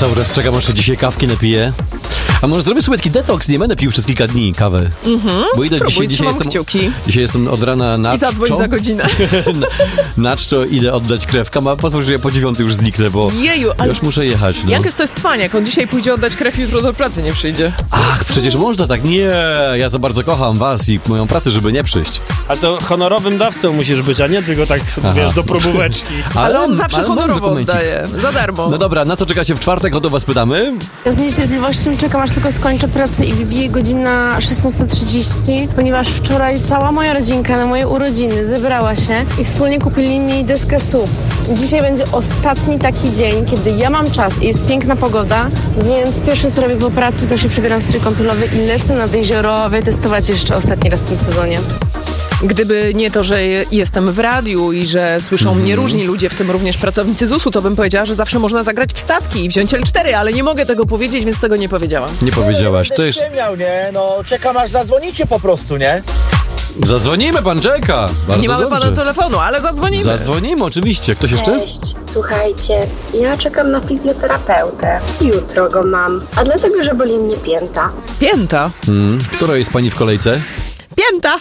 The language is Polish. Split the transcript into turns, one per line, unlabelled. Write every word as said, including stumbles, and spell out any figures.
Cały czas czekam, aż się dzisiaj kawki napiję. A może zrobię sobie taki detoks, nie będę pił przez kilka dni kawy.
Mhm,
Bo idę
spróbuj,
dzisiaj, dzisiaj jestem,
kciuki.
Dzisiaj jestem od rana na
I zadzwoń za godzinę.
na, na czczo idę oddać krew. A pozwól, że ja po dziewiątej już zniknę, bo
Jeju, ale
już muszę jechać. No.
Jankes to jest cwaniak, on dzisiaj pójdzie oddać krew i jutro do pracy nie przyjdzie.
Ach, przecież można tak. Nie, ja za bardzo kocham was i moją pracę, żeby nie przyjść.
A to honorowym dawcą musisz być, a nie tylko tak,
Aha.
wiesz, do próbóweczki.
Ale, ale on zawsze
ale mam
honorowo
dokumencik.
oddaje, za darmo.
No dobra, na co czekacie w czwartek? O to was pytamy.
Ja z niecierpliwością czekam, aż tylko skończę pracę i wybije godzina szesnasta trzydzieści, ponieważ wczoraj cała moja rodzinka na moje urodziny zebrała się i wspólnie kupili mi deskę S U P. Dzisiaj będzie ostatni taki dzień, kiedy ja mam czas i jest piękna pogoda, więc pierwsze co robię po pracy, to się przebieram w strój kąpielowy i lecę nad jezioro wytestować jeszcze ostatni raz w tym sezonie.
Gdyby nie to, że jestem w radiu i że słyszą mnie różni ludzie, w tym również pracownicy Z U S-u, to bym powiedziała, że zawsze można zagrać w statki i wziąć L cztery, ale nie mogę tego powiedzieć, więc tego nie powiedziałam.
Nie powiedziałaś. To jeszcze...
Miał, nie? No, czekam aż zadzwonicie po prostu, nie?
Zadzwonimy, pan czeka. Bardzo
nie mamy
dobrze.
pana telefonu, ale zadzwonimy.
Zadzwonimy, oczywiście. Ktoś jeszcze?
Cześć, słuchajcie, ja czekam na fizjoterapeutę. Jutro go mam, a dlatego, że boli mnie pięta.
Pięta.
Hmm. Która jest pani w kolejce?
Pięta!